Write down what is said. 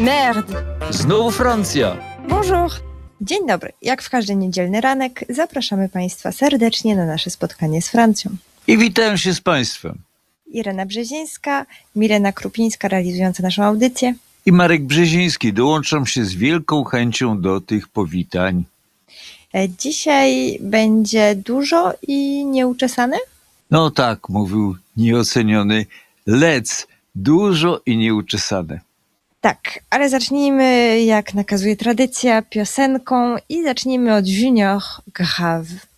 Merde! Znowu Francja! Bonjour! Dzień dobry. Jak w każdy niedzielny ranek zapraszamy Państwa serdecznie na nasze spotkanie z Francją. I witam się z Państwem. Irena Brzezińska, Milena Krupińska realizująca naszą audycję. I Marek Brzeziński. Dołączam się z wielką chęcią do tych powitań. Dzisiaj będzie dużo i nieuczesane? No tak, mówił nieoceniony Lec. Dużo i nieuczesane. Tak, ale zacznijmy, jak nakazuje tradycja, piosenką i zacznijmy od Junior Grave.